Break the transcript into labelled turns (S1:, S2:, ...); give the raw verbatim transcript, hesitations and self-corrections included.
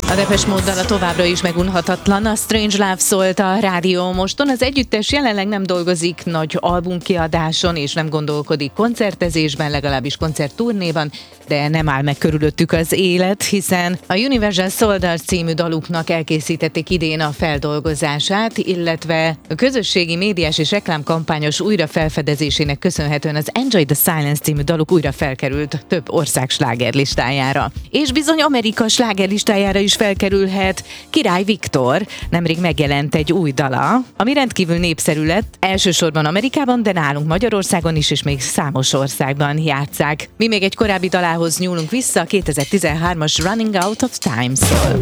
S1: A Depeche Mode dala továbbra is megunhatatlan, a Strange Love szólt a Rádió Moston. Az együttes jelenleg nem dolgozik nagy albumkiadáson, és nem gondolkodik koncertezésben, legalábbis koncertturnéban, de nem áll meg körülöttük az élet, hiszen a Universal Soldier című daluknak elkészítették idén a feldolgozását, illetve a közösségi médiás és reklámkampányos újrafelfedezésének köszönhetően az Enjoy the Silence című daluk újra felkerült több ország slágerlistájára. És bizony Amerika slágerlistájára is felkerülhet Király Viktor. Nemrég megjelent egy új dala, ami rendkívül népszerű lett, elsősorban Amerikában, de nálunk Magyarországon is, és még számos országban játsszák. Mi még egy korábbi dalához nyúlunk vissza, a kétezer-tizenhármas Running Out of Time szól.